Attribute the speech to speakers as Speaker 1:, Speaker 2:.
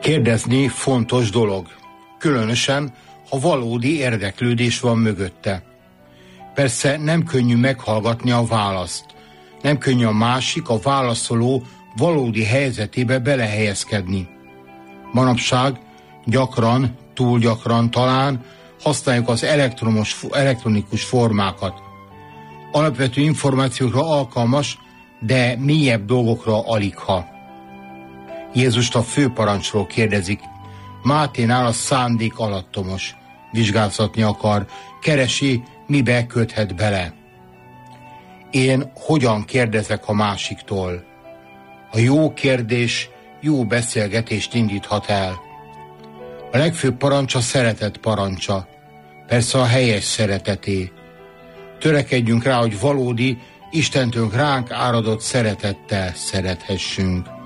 Speaker 1: Kérdezni fontos dolog, különösen, ha valódi érdeklődés van mögötte. Persze nem könnyű meghallgatni a választ, nem könnyű a másik, a válaszoló valódi helyzetébe belehelyezkedni. Manapság gyakran, túl gyakran talán használjuk az elektronikus formákat. Alapvető információkra alkalmas, de mélyebb dolgokra aligha. Jézust a főparancsról kérdezik. Máténál a szándék alattomos. Vizsgáztatni akar, keresi, mibe köthet bele. Én hogyan kérdezek a másiktól? A jó kérdés jó beszélgetést indíthat el. A legfőbb parancs a szeretet parancsa. Persze a helyes szereteté. Törekedjünk rá, hogy valódi, Istentől ránk áradott szeretettel szerethessünk.